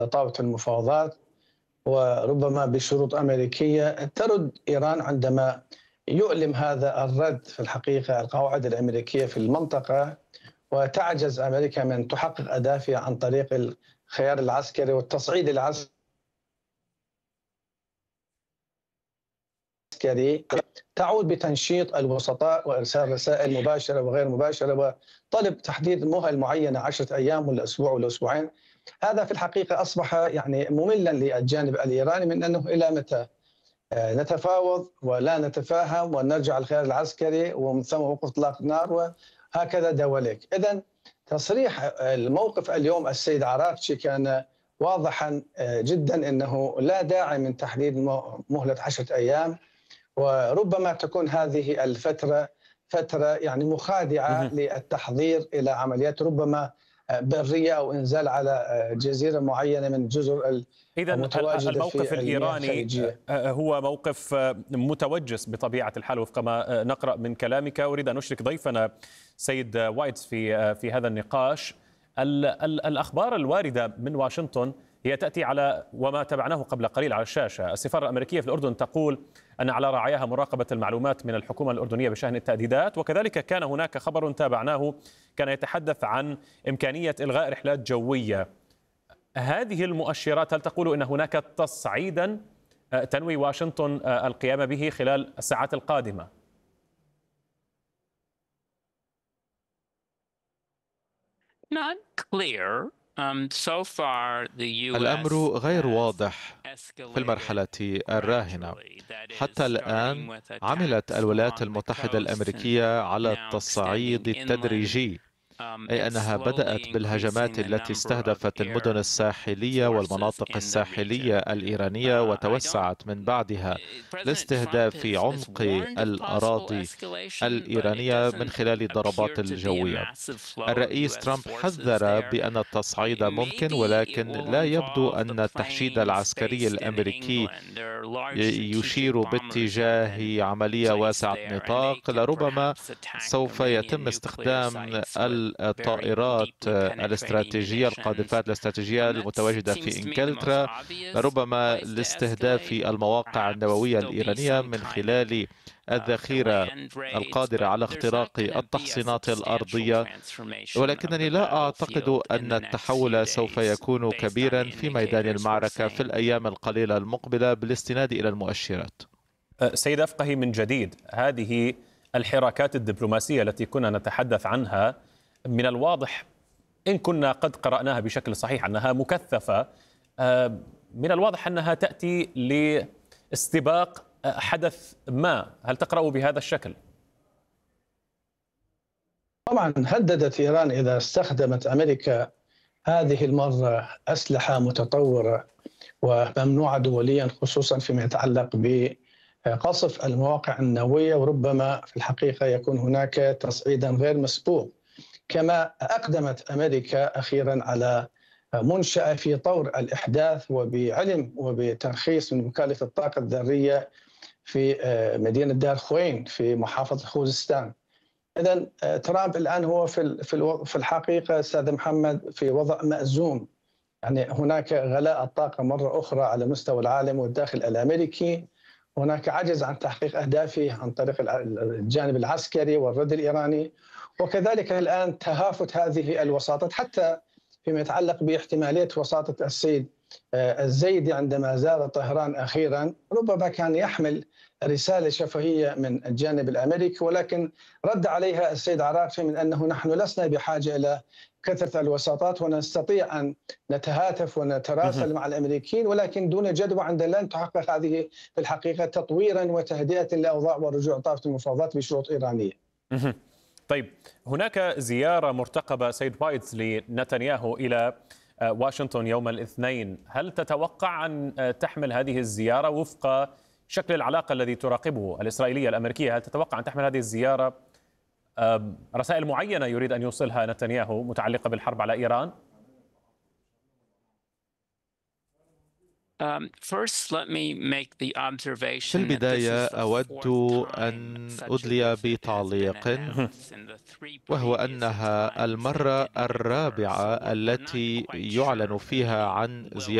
طاولة المفاوضات، وربما بشروط أمريكية ترد إيران عندما يؤلم هذا الرد في الحقيقة القواعد الأمريكية في المنطقة، وتعجز أمريكا من تحقق أهدافها عن طريق الخيار العسكري والتصعيد العسكري. تعود بتنشيط الوسطاء وإرسال رسائل مباشرة وغير مباشرة وطلب تحديد مهل معينة 10 أيام ولا أسبوع ولا أسبوعين. هذا في الحقيقة أصبح يعني مملا للجانب الإيراني، من أنه إلى متى نتفاوض ولا نتفاهم ونرجع الخيار العسكري ومن ثم وقف إطلاق النار وهكذا دواليك. إذن تصريح الموقف اليوم السيد عراقجي كان واضحا جدا أنه لا داعي من تحديد مهلة 10 أيام، وربما تكون هذه الفترة فترة يعني مخادعة للتحضير إلى عمليات ربما برية أو إنزال على جزيرة معينة من الجزر إذن المتواجدة الموقف في المياه الإيراني الخليجية هو موقف متوجس بطبيعة الحال وفق ما نقرأ من كلامك. أريد أن أشرك ضيفنا سيد وايتس في هذا النقاش. الأخبار الواردة من واشنطن هي تأتي على وما تابعناه قبل قليل على الشاشة. السفارة الأمريكية في الأردن تقول أن على رعاياها مراقبة المعلومات من الحكومة الأردنية بشأن التهديدات، وكذلك كان هناك خبر تابعناه كان يتحدث عن إمكانية إلغاء رحلات جوية. هذه المؤشرات هل تقول أن هناك تصعيدا تنوي واشنطن القيام به خلال الساعات القادمة؟ الأمر غير واضح في المرحلة الراهنة. حتى الآن عملت الولايات المتحدة الأمريكية على التصعيد التدريجي، أي أنها بدأت بالهجمات التي استهدفت المدن الساحلية والمناطق الساحلية الإيرانية، وتوسعت من بعدها لاستهداف عمق الأراضي الإيرانية من خلال الضربات الجوية. الرئيس ترامب حذر بأن التصعيد ممكن، ولكن لا يبدو أن التحشيد العسكري الأمريكي يشير باتجاه عملية واسعة نطاق. لربما سوف يتم استخدام الطائرات الاستراتيجية، القاذفات الاستراتيجية المتواجدة في إنجلترا، ربما لاستهداف المواقع النووية الإيرانية من خلال الذخيرة القادرة على اختراق التحصينات الأرضية. ولكنني لا أعتقد أن التحول سوف يكون كبيرا في ميدان المعركة في الأيام القليلة المقبلة بالاستناد إلى المؤشرات. سيد أفقهي، من جديد هذه الحراكات الدبلوماسية التي كنا نتحدث عنها من الواضح، إن كنا قد قرأناها بشكل صحيح أنها مكثفة، من الواضح أنها تأتي لاستباق حدث ما. هل تقرأ بهذا الشكل؟ طبعا هددت إيران إذا استخدمت أمريكا هذه المرة أسلحة متطورة وممنوعة دوليا، خصوصا فيما يتعلق بقصف المواقع النووية، وربما في الحقيقة يكون هناك تصعيدا غير مسبوق. كما أقدمت أمريكا أخيرا على منشأة في طور الإحداث وبعلم وبترخيص من وكالة الطاقة الذرية في مدينة دار خوين في محافظة خوزستان. إذن ترامب الآن هو في الحقيقة أستاذ محمد في وضع مأزوم، يعني هناك غلاء الطاقة مرة أخرى على مستوى العالم والداخل الأمريكي، هناك عجز عن تحقيق أهدافه عن طريق الجانب العسكري والرد الإيراني، وكذلك الآن تهافت هذه الوساطات حتى فيما يتعلق باحتمالية وساطة السيد الزيدي عندما زار طهران أخيرا. ربما كان يحمل رسالة شفهية من الجانب الأمريكي، ولكن رد عليها السيد عراقجي من أنه نحن لسنا بحاجة إلى كثرة الوساطات ونستطيع أن نتهاتف ونتراسل مع الأمريكيين، ولكن دون جدوى عند لن تحقق هذه في الحقيقة تطويرا وتهدئة للأوضاع ورجوع طاولة المفاوضات بشروط إيرانية. طيب، هناك زيارة مرتقبة سيد بايتس لنتنياهو إلى واشنطن يوم الاثنين. هل تتوقع أن تحمل هذه الزيارة وفق شكل العلاقة الذي تراقبه الإسرائيلية الأمريكية، هل تتوقع أن تحمل هذه الزيارة رسائل معينة يريد أن يوصلها نتنياهو متعلقة بالحرب على إيران؟ في البداية أود أن أدلي بتعليق، وهو أنها المرة الرابعة التي يعلن فيها عن زيادة